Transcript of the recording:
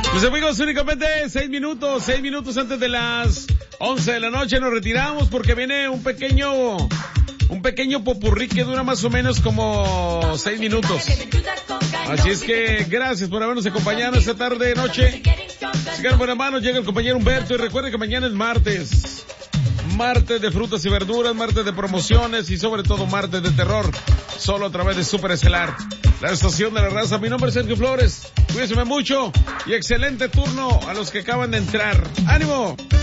Mis amigos, únicamente 6 minutos antes de las 11 de la noche nos retiramos porque viene un pequeño popurrí que dura más o menos como 6 minutos. Así es que gracias por habernos acompañado esta tarde, noche. Sigan buenas manos, llega el compañero Humberto y recuerden que mañana es martes. Martes de frutas y verduras, martes de promociones y sobre todo martes de terror. Solo a través de Super Estelar, la estación de la raza. Mi nombre es Sergio Flores. Cuídense mucho y excelente turno a los que acaban de entrar. ¡Ánimo!